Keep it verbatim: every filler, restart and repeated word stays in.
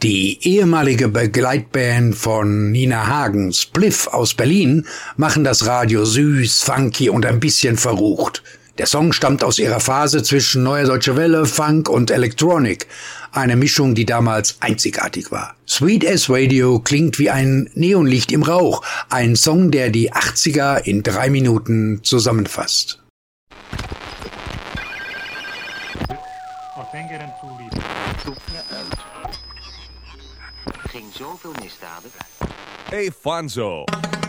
Die ehemalige Begleitband von Nina Hagen, Spliff aus Berlin, machen das Radio süß, funky und ein bisschen verrucht. Der Song stammt aus ihrer Phase zwischen Neue Deutsche Welle, Funk und Electronic, eine Mischung, die damals einzigartig war. Sweet as Radio klingt wie ein Neonlicht im Rauch, ein Song, der die achtziger in drei Minuten zusammenfasst. Ging zoveel misdaden. Hey Fanzo.